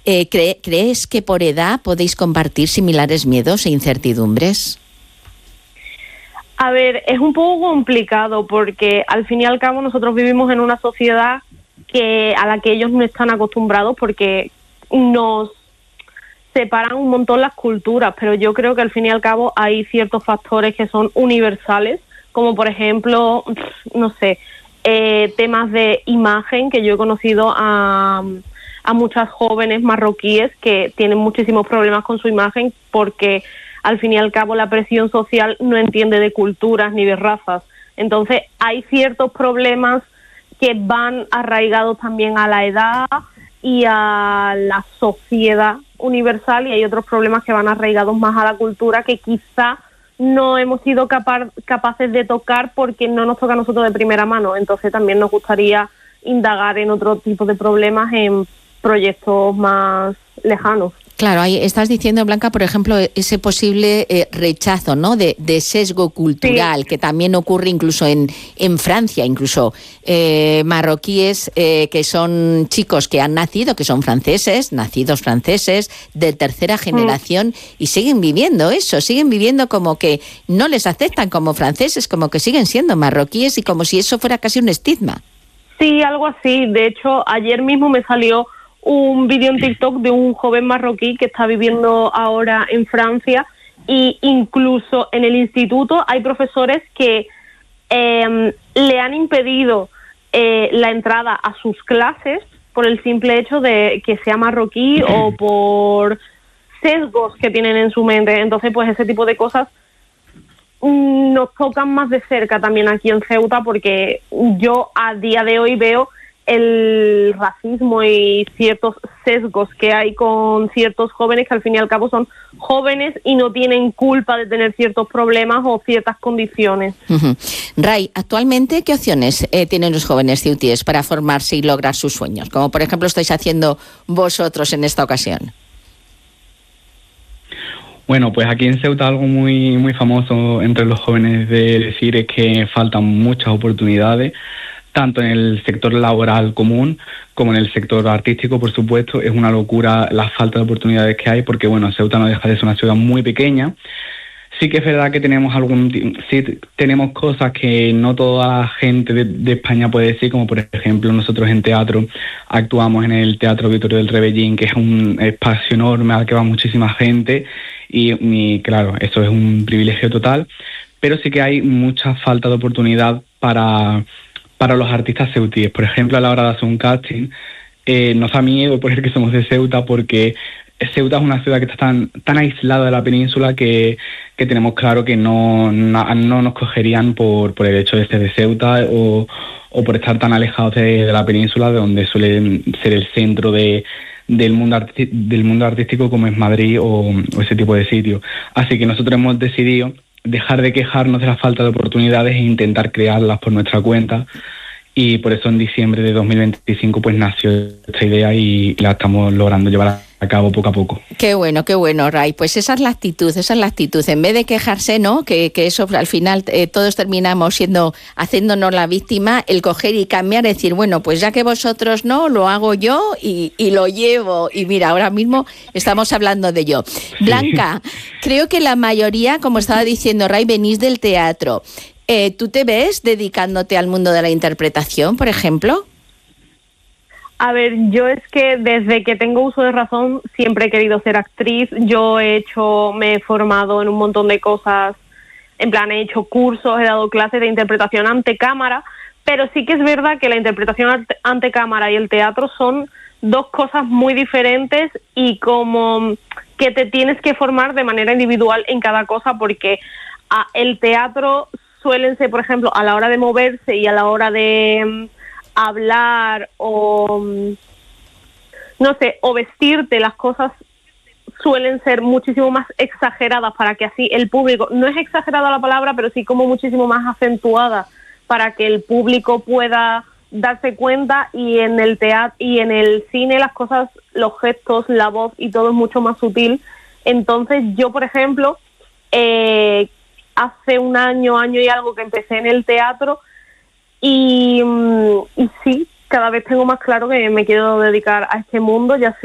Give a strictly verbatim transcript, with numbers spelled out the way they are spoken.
Eh, ¿cre- ¿Crees que por edad podéis compartir similares miedos e incertidumbres? A ver, es un poco complicado porque al fin y al cabo nosotros vivimos en una sociedad que a la que ellos no están acostumbrados porque nos separan un montón las culturas, pero yo creo que al fin y al cabo hay ciertos factores que son universales, como por ejemplo, no sé, eh, temas de imagen, que yo he conocido a, a muchas jóvenes marroquíes que tienen muchísimos problemas con su imagen porque al fin y al cabo la presión social no entiende de culturas ni de razas. Entonces hay ciertos problemas que van arraigados también a la edad y a la sociedad universal, y hay otros problemas que van arraigados más a la cultura que quizá no hemos sido capa- capaces de tocar porque no nos toca a nosotros de primera mano. Entonces también nos gustaría indagar en otro tipo de problemas en proyectos más lejanos. Claro, ahí estás diciendo, Blanca, por ejemplo, ese posible eh, rechazo, ¿no?, de, de sesgo cultural, sí, que también ocurre incluso en, en Francia, incluso eh, marroquíes eh, que son chicos que han nacido, que son franceses, nacidos franceses, de tercera generación, mm. y siguen viviendo eso, siguen viviendo como que no les aceptan como franceses, como que siguen siendo marroquíes y como si eso fuera casi un estigma. Sí, algo así. De hecho, ayer mismo me salió un vídeo en TikTok de un joven marroquí que está viviendo ahora en Francia, y incluso en el instituto hay profesores que eh, le han impedido eh, la entrada a sus clases por el simple hecho de que sea marroquí o por sesgos que tienen en su mente. Entonces, pues ese tipo de cosas mm, nos tocan más de cerca también aquí en Ceuta, porque yo a día de hoy veo el racismo y ciertos sesgos que hay con ciertos jóvenes que al fin y al cabo son jóvenes y no tienen culpa de tener ciertos problemas o ciertas condiciones. Uh-huh. Ray, actualmente, ¿qué opciones eh, tienen los jóvenes ceutíes para formarse y lograr sus sueños? Como por ejemplo estáis haciendo vosotros en esta ocasión. Bueno, pues aquí en Ceuta algo muy, muy famoso entre los jóvenes de decir es que faltan muchas oportunidades, tanto en el sector laboral común como en el sector artístico, por supuesto. Es una locura la falta de oportunidades que hay porque, bueno, Ceuta no deja de ser una ciudad muy pequeña. Sí que es verdad que tenemos algún sí tenemos cosas que no toda la gente de, de España puede decir, como por ejemplo nosotros en teatro actuamos en el Teatro Vittorio del Rebellín, que es un espacio enorme al que va muchísima gente y, y claro, eso es un privilegio total, pero sí que hay mucha falta de oportunidad para para los artistas ceutíes. Por ejemplo, a la hora de hacer un casting, eh, nos da miedo poner que somos de Ceuta, porque Ceuta es una ciudad que está tan tan aislada de la península que, que tenemos claro que no, no, no nos cogerían por, por el hecho de ser de Ceuta o, o por estar tan alejados de, de la península, de donde suele ser el centro de, del, mundo arti- del mundo artístico, como es Madrid o, o ese tipo de sitios. Así que nosotros hemos decidido dejar de quejarnos de la falta de oportunidades e intentar crearlas por nuestra cuenta, y por eso en diciembre de dos mil veinticinco pues nació esta idea y la estamos logrando llevar a cabo poco a poco. Qué bueno, qué bueno, Ray. Pues esa es la actitud, esa es la actitud. En vez de quejarse, ¿no?, que, que eso al final eh, todos terminamos siendo, haciéndonos la víctima, el coger y cambiar, decir, bueno, pues ya que vosotros no, lo hago yo y, y lo llevo. Y mira, ahora mismo estamos hablando de yo. Sí. Blanca, creo que la mayoría, como estaba diciendo Ray, venís del teatro. Eh, ¿Tú te ves dedicándote al mundo de la interpretación, por ejemplo? A ver, yo es que desde que tengo uso de razón siempre he querido ser actriz. Yo he hecho, me he formado en un montón de cosas, en plan he hecho cursos, he dado clases de interpretación ante cámara, pero sí que es verdad que la interpretación ante cámara y el teatro son dos cosas muy diferentes, y como que te tienes que formar de manera individual en cada cosa, porque a, el teatro suelen ser, por ejemplo, a la hora de moverse y a la hora de hablar o no sé, o vestirte, las cosas suelen ser muchísimo más exageradas para que así el público, no es exagerada la palabra, pero sí como muchísimo más acentuada para que el público pueda darse cuenta, y en el teatro y en el cine las cosas, los gestos, la voz y todo es mucho más sutil. Entonces yo, por ejemplo, eh, hace un año, año y algo que empecé en el teatro, Y, y sí, cada vez tengo más claro que me quiero dedicar a este mundo, ya sea